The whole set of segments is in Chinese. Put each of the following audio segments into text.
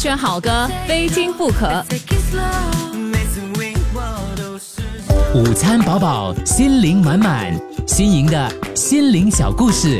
选好歌，非听不可。 午餐饱饱，心灵满满，新颖的心灵小故事。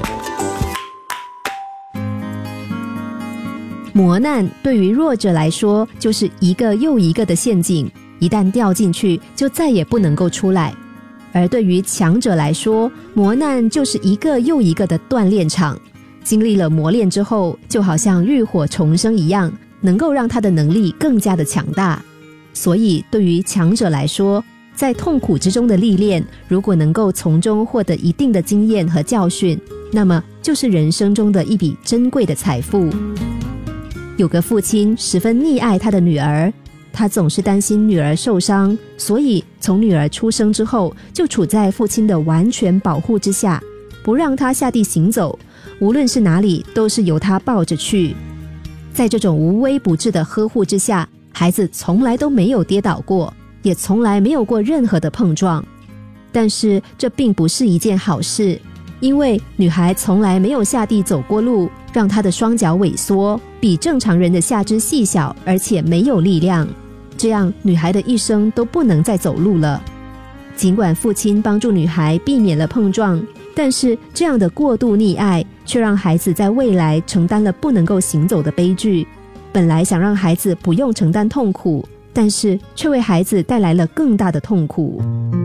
磨难对于弱者来说就是一个又一个的陷阱，一旦掉进去就再也不能够出来。而对于强者来说，磨难就是一个又一个的锻炼场，经历了磨练之后，就好像浴火重生一样，能够让他的能力更加的强大。所以对于强者来说，在痛苦之中的历练，如果能够从中获得一定的经验和教训，那么就是人生中的一笔珍贵的财富。有个父亲十分溺爱他的女儿，他总是担心女儿受伤，所以从女儿出生之后，就处在父亲的完全保护之下，不让她下地行走，无论是哪里都是由他抱着去。在这种无微不至的呵护之下，孩子从来都没有跌倒过，也从来没有过任何的碰撞。但是这并不是一件好事，因为女孩从来没有下地走过路，让她的双脚萎缩，比正常人的下肢细小，而且没有力量，这样女孩的一生都不能再走路了。尽管父亲帮助女孩避免了碰撞，但是这样的过度溺爱却让孩子在未来承担了不能够行走的悲剧。本来想让孩子不用承担痛苦，但是却为孩子带来了更大的痛苦。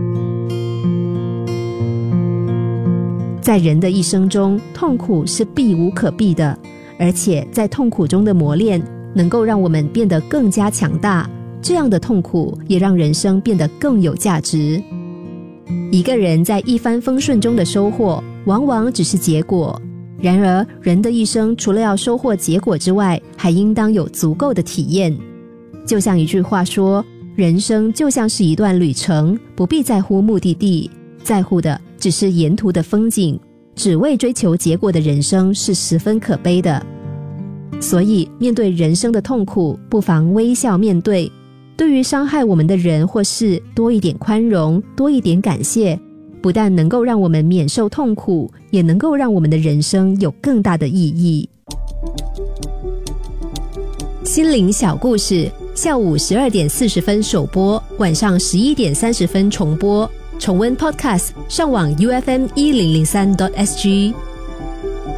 在人的一生中，痛苦是避无可避的，而且在痛苦中的磨练能够让我们变得更加强大，这样的痛苦也让人生变得更有价值。一个人在一帆风顺中的收获往往只是结果，然而人的一生除了要收获结果之外，还应当有足够的体验。就像一句话说，人生就像是一段旅程，不必在乎目的地，在乎的只是沿途的风景，只为追求结果的人生是十分可悲的。所以面对人生的痛苦，不妨微笑面对，对于伤害我们的人或事多一点宽容，多一点感谢，不但能够让我们免受痛苦，也能够让我们的人生有更大的意义。心灵小故事，下午12点40分首播，晚上11点30分重播。重温 Podcast， 上网 UFM1003.SG。